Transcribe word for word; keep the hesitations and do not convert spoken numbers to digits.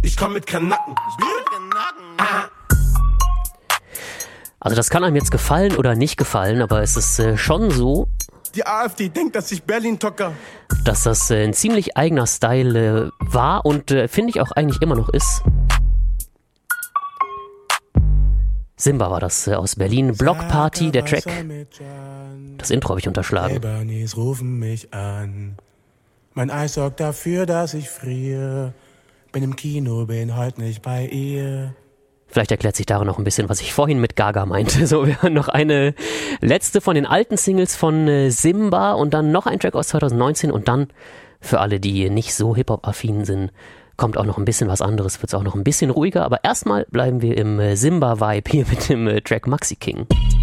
Ich komm mit Kanacken. Ah. Also das kann einem jetzt gefallen oder nicht gefallen, aber es ist äh, schon so, Die AfD denkt, dass ich Berlin tocker. dass das äh, ein ziemlich eigener Style äh, war und äh, finde ich auch eigentlich immer noch ist. Simba war das äh, aus Berlin. Blockparty, der Track. Das Intro habe ich unterschlagen. Hey, Bernies rufen mich an. Mein Eis sorgt dafür, dass ich friere. Bin im Kino, bin heute nicht bei ihr. Vielleicht erklärt sich darin noch ein bisschen, was ich vorhin mit Gaga meinte. So, wir haben noch eine letzte von den alten Singles von äh, Simba und dann noch ein Track aus zwanzig neunzehn und dann, für alle, die nicht so Hip-Hop-affin sind, kommt auch noch ein bisschen was anderes, wird es auch noch ein bisschen ruhiger. Aber erstmal bleiben wir im äh, Simba-Vibe hier mit dem äh, Track Maxi King.